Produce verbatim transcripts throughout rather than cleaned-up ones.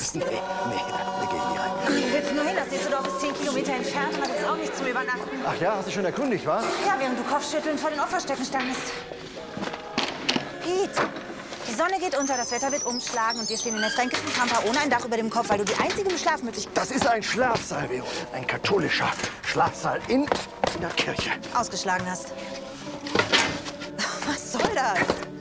was? Nee, nee, da, da gehe ich nie rein. Ach, wo willst du nur hin? Das nächste Dorf ist zehn Kilometer entfernt und das ist auch nicht zum Übernachten. Ach ja, hast du schon erkundigt, wa? Ja, während du kopfschüttelnd vor den Opferstöcken standest. Pete, die Sonne geht unter, das Wetter wird umschlagen und wir stehen in der fränkischen Pampa ohne ein Dach über dem Kopf, weil du die einzige Schlafmöglichkeit... Das ist ein Schlafsaal, Vero. Ein katholischer Schlafsaal in der Kirche. ...ausgeschlagen hast. Was soll das?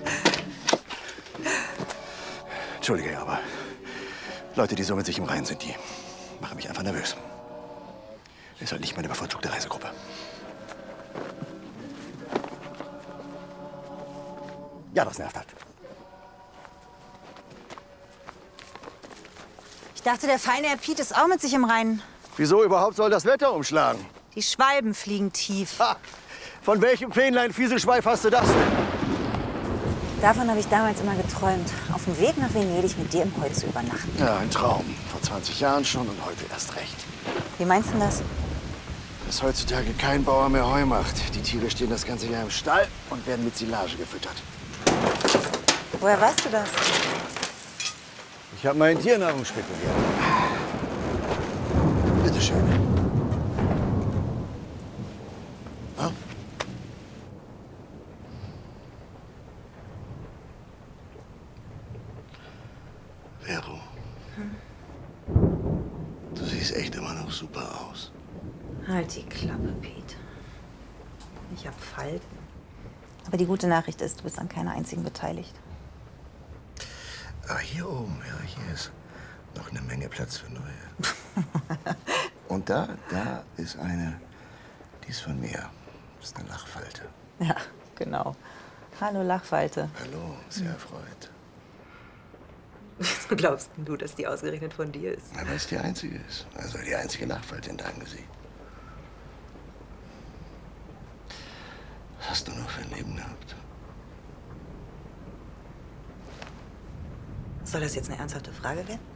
Entschuldige, aber Leute, die so mit sich im Reinen sind, die machen mich einfach nervös. Ist halt nicht meine bevorzugte Reisegruppe. Ja, das nervt halt. Ich dachte, der feine Herr Piet ist auch mit sich im Reinen. Wieso überhaupt soll das Wetter umschlagen? Die Schwalben fliegen tief. Ha! Von welchem Fähnlein Fieselschweif hast du das denn? Davon habe ich damals immer geträumt, auf dem Weg nach Venedig mit dir im Heu zu übernachten. Ja, ein Traum. Vor zwanzig Jahren schon und heute erst recht. Wie meinst du das? Dass heutzutage kein Bauer mehr Heu macht. Die Tiere stehen das ganze Jahr im Stall und werden mit Silage gefüttert. Woher weißt du das? Ich habe mal in Tiernahrung spekuliert. Bitte schön. Ja? Vero, hm? Du siehst echt immer noch super aus. Halt die Klappe, Pete. Ich hab Falten. Aber die gute Nachricht ist, du bist an keiner einzigen beteiligt. Aber hier oben, ja, hier ist noch eine Menge Platz für neue. Und da, da ist eine, die ist von mir. Das ist eine Lachfalte. Ja, genau. Hallo, Lachfalte. Hallo, sehr erfreut. Wieso glaubst denn du, dass die ausgerechnet von dir ist? Na, weil es die einzige ist. Also die einzige Lachfalte in deinem Gesicht. Was hast du noch für ein Leben gehabt? Soll das jetzt eine ernsthafte Frage werden?